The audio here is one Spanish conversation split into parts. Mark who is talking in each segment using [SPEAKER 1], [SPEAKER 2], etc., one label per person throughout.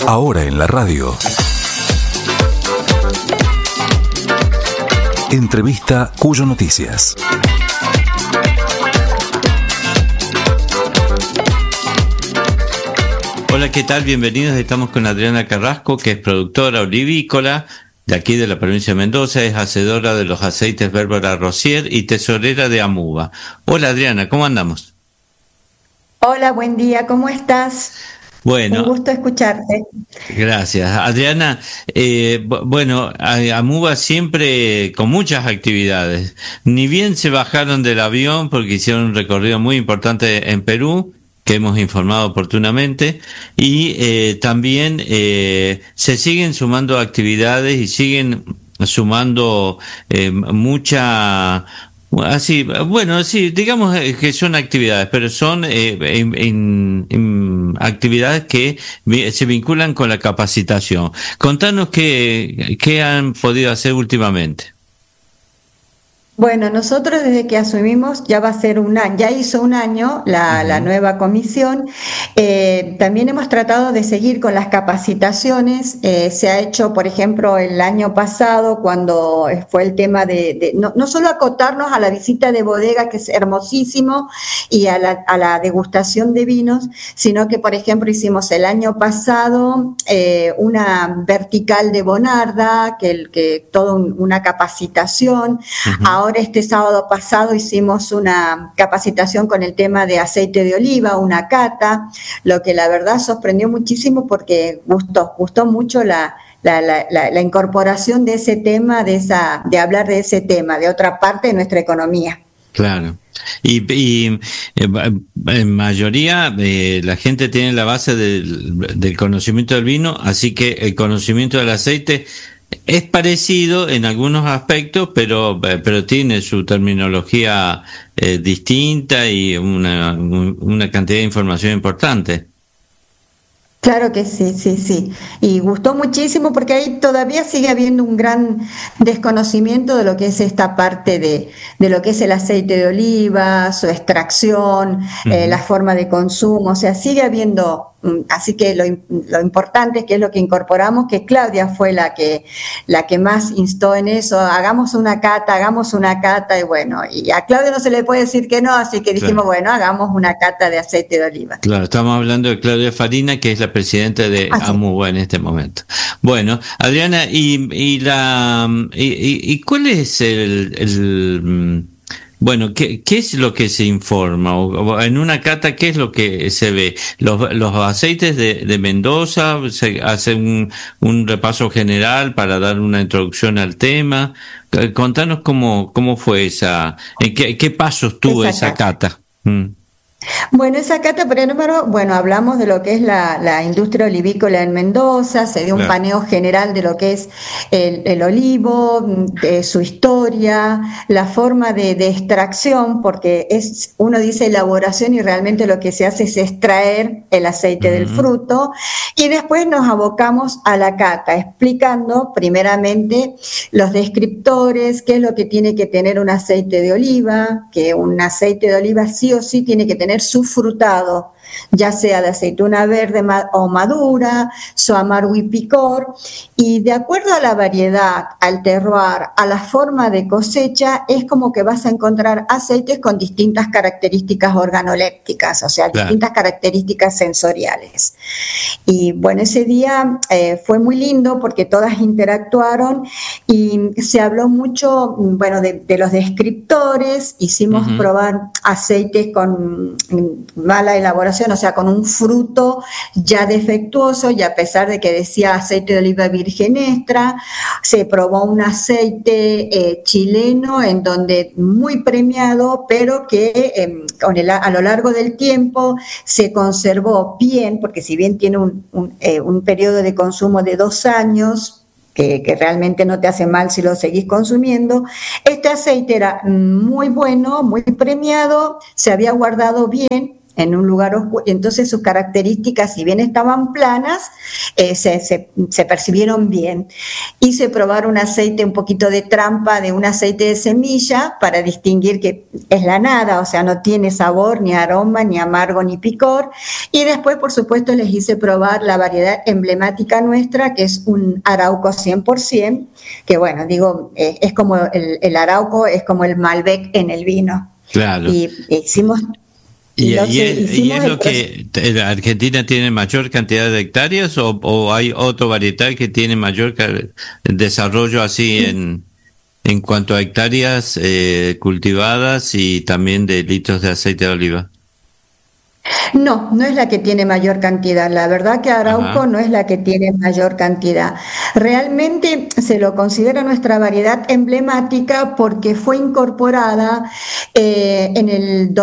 [SPEAKER 1] Ahora en la radio. Entrevista Cuyo Noticias.
[SPEAKER 2] Hola, ¿qué tal? Bienvenidos. Estamos con Adriana Carrasco, que es productora olivícola de aquí de la provincia de Mendoza, es hacedora de los aceites Bárbara Rosier y tesorera de Amuba. Hola Adriana, ¿cómo andamos?
[SPEAKER 3] Hola, buen día, ¿cómo estás?
[SPEAKER 2] Bueno,
[SPEAKER 3] un gusto escucharte.
[SPEAKER 2] Gracias. Adriana, Amuba siempre con muchas actividades. Ni bien se bajaron del avión porque hicieron un recorrido muy importante en Perú, que hemos informado oportunamente, y también se siguen sumando actividades y siguen sumando mucha... Así, bueno, sí, digamos que son actividades, pero son actividades que se vinculan con la capacitación. Contanos qué han podido hacer últimamente.
[SPEAKER 3] Bueno, nosotros desde que asumimos ya va a ser un año, ya hizo un año la nueva comisión. También hemos tratado de seguir con las capacitaciones. Se ha hecho, por ejemplo, el año pasado cuando fue el tema de no solo acotarnos a la visita de bodega, que es hermosísimo, y a la degustación de vinos, sino que, por ejemplo, hicimos el año pasado una vertical de Bonarda, que toda una capacitación. Ahora este sábado pasado hicimos una capacitación con el tema de aceite de oliva, una cata, lo que la verdad sorprendió muchísimo porque gustó mucho la incorporación de ese tema, de hablar de ese tema, de otra parte de nuestra economía.
[SPEAKER 2] Claro. Y en mayoría la gente tiene la base del conocimiento del vino, así que el conocimiento del aceite es parecido en algunos aspectos, pero tiene su terminología distinta y una cantidad de información importante.
[SPEAKER 3] Claro que sí. Y gustó muchísimo porque ahí todavía sigue habiendo un gran desconocimiento de lo que es esta parte de lo que es el aceite de oliva, su extracción, la forma de consumo, o sea, sigue habiendo, así que lo importante es que es lo que incorporamos, que Claudia fue la que más instó en eso, hagamos una cata, y bueno, y a Claudia no se le puede decir que no, así que dijimos, bueno, hagamos una cata de aceite de oliva.
[SPEAKER 2] Claro, estamos hablando de Claudia Farina, que es la presidenta de Amuba en este momento. Bueno, Adriana, ¿y cuál es qué es lo que se informa? O en una cata, ¿qué es lo que se ve? Los aceites de Mendoza, se hace un repaso general para dar una introducción al tema. Contanos cómo fue en qué pasos tuvo esa cata.
[SPEAKER 3] Bueno, esa cata, hablamos de lo que es la industria olivícola en Mendoza, se dio un paneo general de lo que es el olivo, de su historia, la forma de extracción, porque uno dice elaboración y realmente lo que se hace es extraer el aceite del fruto, y después nos abocamos a la cata, explicando primeramente los descriptores, qué es lo que tiene que tener un aceite de oliva, que un aceite de oliva sí o sí tiene que tener su frutado, ya sea de aceituna verde o madura, su amargo y picor, y de acuerdo a la variedad, al terroir, a la forma de cosecha, es como que vas a encontrar aceites con distintas características organolépticas, o sea, distintas características sensoriales. Y bueno, ese día fue muy lindo porque todas interactuaron y se habló mucho, de los descriptores, hicimos probar aceites con mala elaboración, o sea, con un fruto ya defectuoso, y a pesar de que decía aceite de oliva virgen extra, se probó un aceite chileno en donde muy premiado, pero que a lo largo del tiempo se conservó bien, porque si bien tiene un periodo de consumo de 2 años, que realmente no te hace mal si lo seguís consumiendo. Este aceite era muy bueno, muy premiado, se había guardado bien en un lugar oscuro, entonces sus características, si bien estaban planas, se percibieron bien. Hice probar un aceite, un poquito de trampa de un aceite de semilla para distinguir que es la nada, o sea, no tiene sabor, ni aroma, ni amargo, ni picor. Y después, por supuesto, les hice probar la variedad emblemática nuestra, que es un Arauco 100%, que bueno, digo, es como el Arauco, es como el Malbec en el vino.
[SPEAKER 2] Claro.
[SPEAKER 3] Y hicimos...
[SPEAKER 2] ¿Y es lo que Argentina tiene mayor cantidad de hectáreas o hay otro varietal que tiene mayor desarrollo así en cuanto a hectáreas cultivadas y también de litros de aceite de oliva?
[SPEAKER 3] No, no es la que tiene mayor cantidad. La verdad que Arauco no es la que tiene mayor cantidad. Realmente se lo considera nuestra variedad emblemática porque fue incorporada en el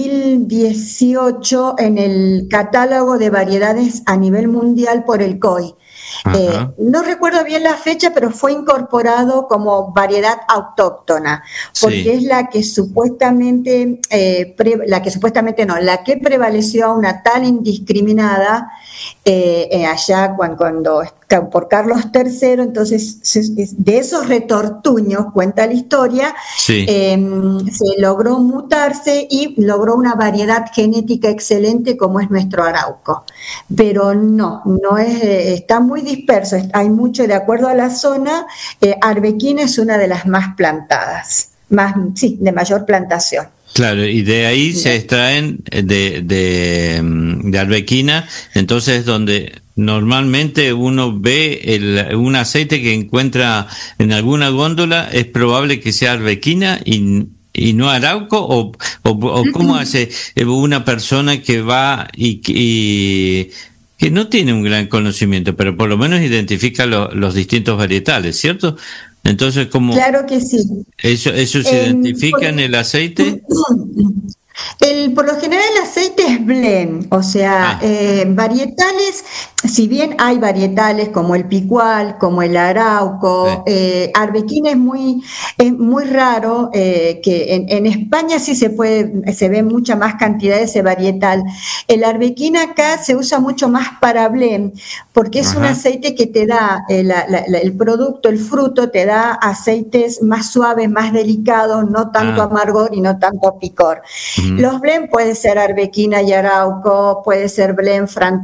[SPEAKER 3] 2018 en el catálogo de variedades a nivel mundial por el COI. No recuerdo bien la fecha, pero fue incorporado como variedad autóctona, porque es la que supuestamente, la que prevaleció a una tal indiscriminada allá cuando por Carlos III, entonces de esos retortuños, cuenta la historia, se logró mutarse y logró una variedad genética excelente como es nuestro Arauco. Pero no es, está muy disperso, hay mucho, de acuerdo a la zona, Arbequina es una de las más plantadas, de mayor plantación.
[SPEAKER 2] Claro, y de ahí se extraen de Arbequina, entonces donde normalmente uno ve un aceite que encuentra en alguna góndola, es probable que sea Arbequina y no Arauco, o cómo hace una persona que va y que no tiene un gran conocimiento, pero por lo menos identifica los distintos varietales, ¿cierto? Entonces, ¿cómo?
[SPEAKER 3] Claro que sí.
[SPEAKER 2] ¿Eso se identifica en el aceite?
[SPEAKER 3] Por lo general el aceite es blend, o sea, varietales, si bien hay varietales como el Picual, como el Arauco, Arbequina es muy raro, que en España sí se ve mucha más cantidad de ese varietal. El Arbequina acá se usa mucho más para blend, porque es un aceite que te da, el producto, el fruto, te da aceites más suaves, más delicados, no tanto amargor y no tanto picor. Los blend puede ser Arbequina y Arauco, puede ser blend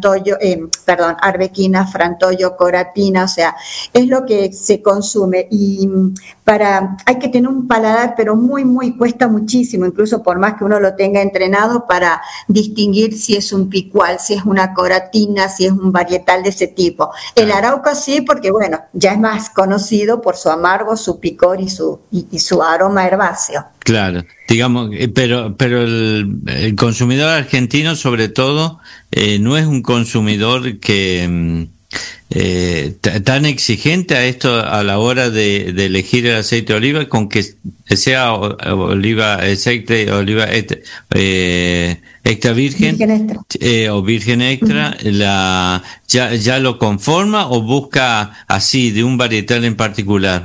[SPEAKER 3] Arbequina, Frantollo, Coratina, o sea, es lo que se consume y hay que tener un paladar, pero cuesta muchísimo, incluso por más que uno lo tenga entrenado, para distinguir si es un Picual, si es una Coratina, si es un varietal de ese tipo. El Arauco sí, porque bueno, ya es más conocido por su amargo, su picor y su aroma herbáceo.
[SPEAKER 2] Claro, digamos, pero el consumidor argentino, sobre todo, no es un consumidor que tan exigente a esto a la hora de elegir el aceite de oliva, con que sea aceite de oliva extra virgen o virgen extra, ya lo conforma o busca así de un varietal en particular.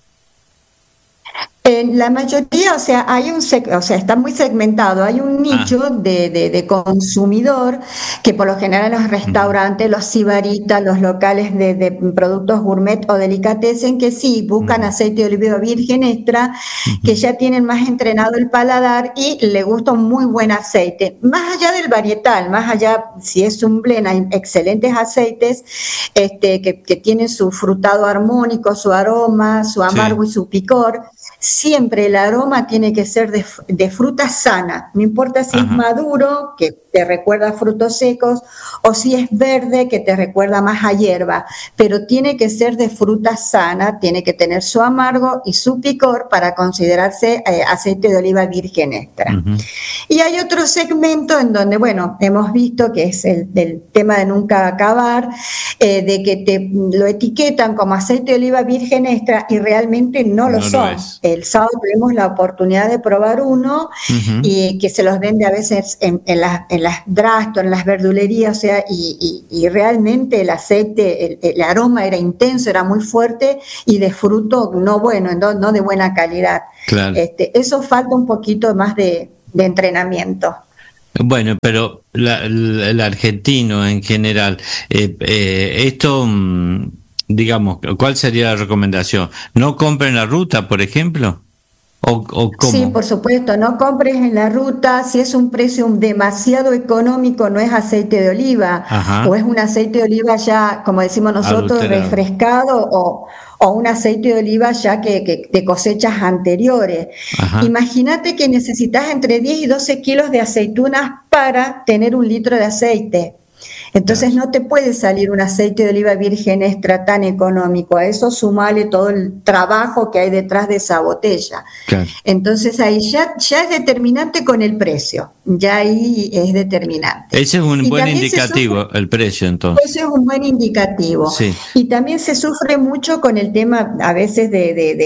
[SPEAKER 3] La mayoría, o sea, está muy segmentado, hay un nicho de consumidor que por lo general los restaurantes, los sibaritas, los locales de productos gourmet o delicatessen que sí buscan aceite de oliva virgen extra, que ya tienen más entrenado el paladar y le gusta un muy buen aceite. Más allá del varietal, más allá si es un blend, hay excelentes aceites que tienen su frutado armónico, su aroma, su amargo y su picor. Siempre el aroma tiene que ser de fruta sana, no importa si es maduro, que te recuerda a frutos secos, o si es verde, que te recuerda más a hierba, pero tiene que ser de fruta sana, tiene que tener su amargo y su picor para considerarse aceite de oliva virgen extra. Y hay otro segmento en donde, bueno, hemos visto que es el tema de nunca acabar, de que lo etiquetan como aceite de oliva virgen extra y realmente no lo son. El sábado tuvimos la oportunidad de probar uno y que se los vende a veces en las drastos, en las verdulerías, o sea, y realmente el aceite, el aroma era intenso, era muy fuerte y de fruto no bueno, no de buena calidad. Claro. Eso falta un poquito más de entrenamiento.
[SPEAKER 2] Bueno, pero el argentino en general, esto, digamos, ¿cuál sería la recomendación? ¿No compren la ruta, por ejemplo? ¿O cómo?
[SPEAKER 3] Sí, por supuesto, no compres en la ruta si es un precio demasiado económico, no es aceite de oliva,
[SPEAKER 2] Ajá.
[SPEAKER 3] o es un aceite de oliva ya, como decimos nosotros,
[SPEAKER 2] Adulterado.
[SPEAKER 3] refrescado, o un aceite de oliva ya que de cosechas anteriores.
[SPEAKER 2] Ajá.
[SPEAKER 3] Imagínate que necesitas entre 10 y 12 kilos de aceitunas para tener 1 litro de aceite. Entonces no te puede salir un aceite de oliva virgen extra tan económico. A eso sumale todo el trabajo que hay detrás de esa botella.
[SPEAKER 2] Claro.
[SPEAKER 3] Entonces ahí ya es determinante con el precio. Ya ahí es determinante.
[SPEAKER 2] Ese es un
[SPEAKER 3] Y
[SPEAKER 2] buen
[SPEAKER 3] también
[SPEAKER 2] indicativo, el precio entonces.
[SPEAKER 3] ese es un buen indicativo.
[SPEAKER 2] Sí.
[SPEAKER 3] Y también se sufre mucho con el tema a veces de